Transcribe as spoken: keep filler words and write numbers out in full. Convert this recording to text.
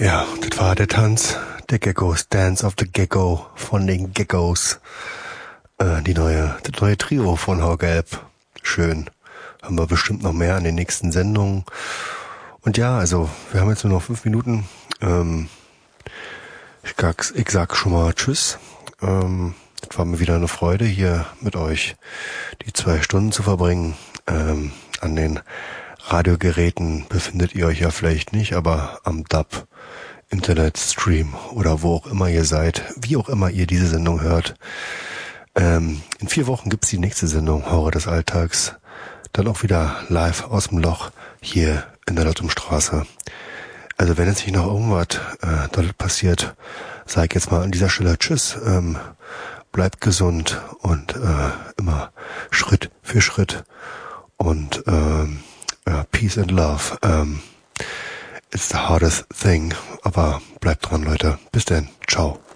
Ja, das war der Tanz der Geckos, Dance of the Gecko von den Geckos. Äh, die neue, das neue Trio von Haugelb. Schön. Haben wir bestimmt noch mehr an den nächsten Sendungen. Und ja, also, wir haben jetzt nur noch fünf Minuten. Ähm, ich, sag, ich sag schon mal Tschüss. Ähm, es war mir wieder eine Freude, hier mit euch die zwei Stunden zu verbringen. Ähm, an den Radiogeräten befindet ihr euch ja vielleicht nicht, aber am D A B, Internetstream oder wo auch immer ihr seid, wie auch immer ihr diese Sendung hört. Ähm, in vier Wochen gibt's die nächste Sendung, Horror des Alltags. Dann auch wieder live aus dem Loch hier in der Lottumstraße. Also wenn jetzt nicht noch irgendwas äh, dort passiert, sage ich jetzt mal an dieser Stelle Tschüss. Ähm, bleibt gesund und äh, immer Schritt für Schritt. Und ähm, ja, Peace and Love. Ähm, it's the hardest thing. Aber bleibt dran, Leute. Bis denn. Ciao.